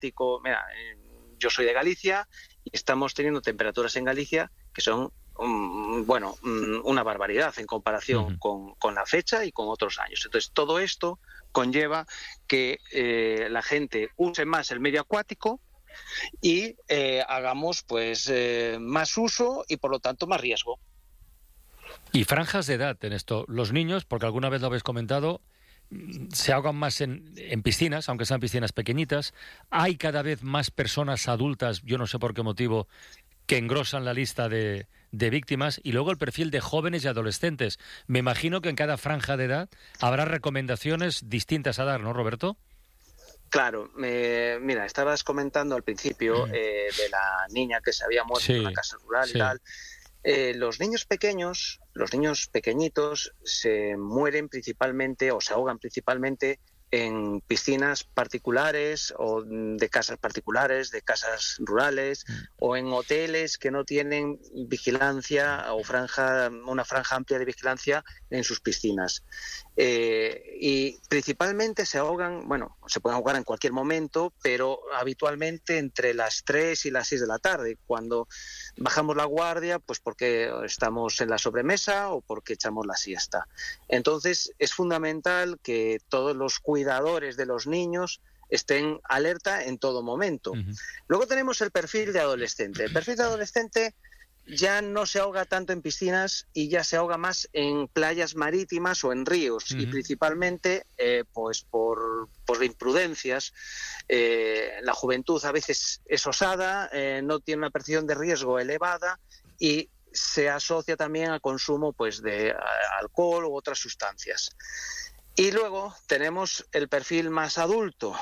acuático. Mira, yo soy de Galicia y estamos teniendo temperaturas en Galicia que son una barbaridad en comparación con la fecha y con otros años. Entonces, todo esto conlleva que la gente use más el medio acuático y hagamos pues más uso y, por lo tanto, más riesgo. Y franjas de edad en esto. Los niños, porque alguna vez lo habéis comentado, se ahogan más en piscinas, aunque sean piscinas pequeñitas. Hay cada vez más personas adultas, yo no sé por qué motivo, que engrosan la lista de víctimas, y luego el perfil de jóvenes y adolescentes. Me imagino que en cada franja de edad habrá recomendaciones distintas a dar, ¿no, Roberto? Claro, mira, estabas comentando al principio de la niña que se había muerto en una casa rural y tal. Los niños pequeños, los niños pequeñitos se mueren principalmente o se ahogan principalmente en piscinas particulares o de casas particulares, de casas rurales o en hoteles que no tienen vigilancia o una franja amplia de vigilancia en sus piscinas. Y principalmente se ahogan, se pueden ahogar en cualquier momento, pero habitualmente entre las 3 y las 6 de la tarde, cuando bajamos la guardia, pues porque estamos en la sobremesa o porque echamos la siesta. Entonces, es fundamental que todos los cuidadores de los niños estén alerta en todo momento. Luego tenemos el perfil de adolescente. El perfil de adolescente ya no se ahoga tanto en piscinas y ya se ahoga más en playas marítimas o en ríos, y principalmente pues por imprudencias. La juventud a veces es osada, no tiene una percepción de riesgo elevada y se asocia también al consumo pues de alcohol u otras sustancias. Y luego tenemos el perfil más adulto,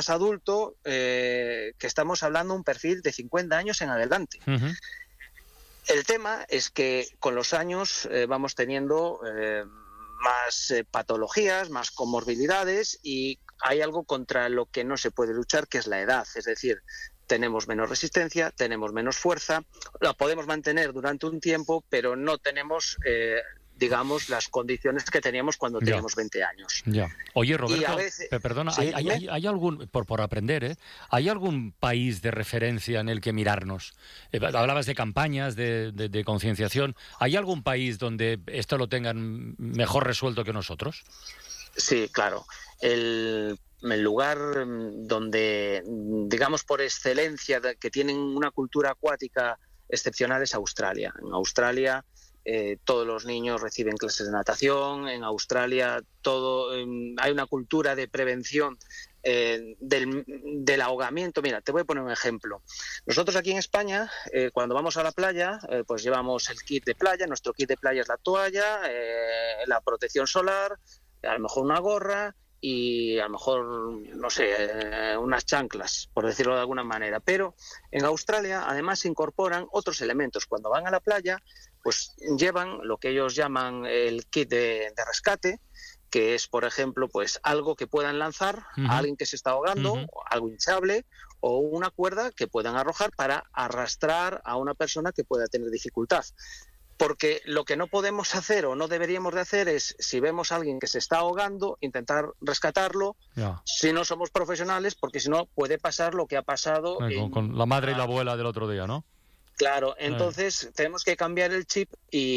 que estamos hablando de un perfil de 50 años en adelante. El tema es que con los años vamos teniendo más patologías, más comorbilidades, y hay algo contra lo que no se puede luchar, que es la edad. Es decir, tenemos menos resistencia, tenemos menos fuerza, la podemos mantener durante un tiempo, pero no tenemos digamos, las condiciones que teníamos cuando teníamos 20 años. Ya. Oye, Roberto, perdona, ¿sí? ¿hay algún, por aprender, ¿hay algún país de referencia en el que mirarnos? Hablabas de campañas, de concienciación. ¿Hay algún país donde esto lo tengan mejor resuelto que nosotros? Sí, claro. El lugar donde, digamos, por excelencia, que tienen una cultura acuática excepcional es Australia. En Australia todos los niños reciben clases de natación. En Australia hay una cultura de prevención del ahogamiento. Mira, te voy a poner un ejemplo. Nosotros aquí en España, cuando vamos a la playa, pues llevamos el kit de playa. Nuestro kit de playa es la toalla, la protección solar, a lo mejor una gorra y a lo mejor, no sé, unas chanclas, por decirlo de alguna manera. Pero en Australia además se incorporan otros elementos. Cuando van a la playa, pues llevan lo que ellos llaman el kit de rescate, que es, por ejemplo, pues algo que puedan lanzar a alguien que se está ahogando, algo hinchable, o una cuerda que puedan arrojar para arrastrar a una persona que pueda tener dificultad. Porque lo que no podemos hacer o no deberíamos de hacer es, si vemos a alguien que se está ahogando, intentar rescatarlo, si no somos profesionales, porque si no puede pasar lo que ha pasado con la madre y la abuela del otro día, ¿no? Claro, entonces tenemos que cambiar el chip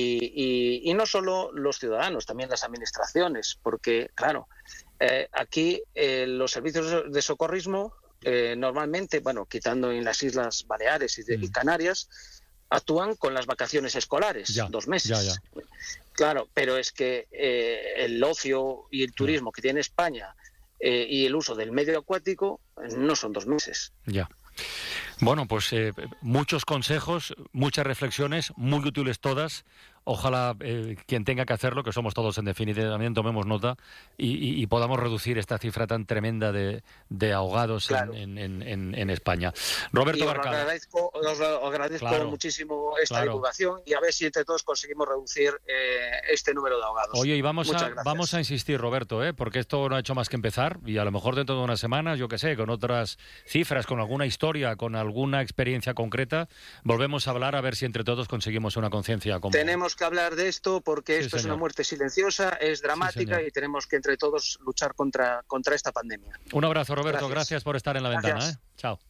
y no solo los ciudadanos, también las administraciones, porque, claro, aquí los servicios de socorrismo normalmente, quitando en las Islas Baleares y Canarias, actúan con las vacaciones escolares, 2 meses. Ya. Claro, pero es que el ocio y el turismo que tiene España y el uso del medio acuático no son 2 meses. Ya. Bueno, pues muchos consejos, muchas reflexiones, muy útiles todas. Ojalá quien tenga que hacerlo, que somos todos en definitiva, también tomemos nota y podamos reducir esta cifra tan tremenda de ahogados, claro, en España. Roberto Barcala. Os agradezco muchísimo esta divulgación y a ver si entre todos conseguimos reducir este número de ahogados. Oye, y vamos a insistir, Roberto, porque esto no ha hecho más que empezar y a lo mejor dentro de unas semanas, yo qué sé, con otras cifras, con alguna historia, con alguna experiencia concreta, volvemos a hablar a ver si entre todos conseguimos una conciencia común. Tenemos que hablar de esto porque esto es una muerte silenciosa, es dramática y tenemos que entre todos luchar contra esta pandemia. Un abrazo, Roberto. Gracias por estar en La Ventana. Chao.